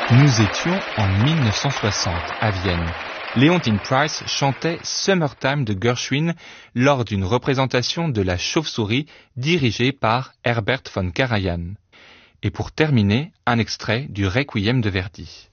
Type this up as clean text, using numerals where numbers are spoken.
Nous étions en 1960 à Vienne. Léontine Price chantait Summertime de Gershwin lors d'une représentation de La Chauve-souris dirigée par Herbert von Karajan. Et pour terminer, un extrait du Requiem de Verdi.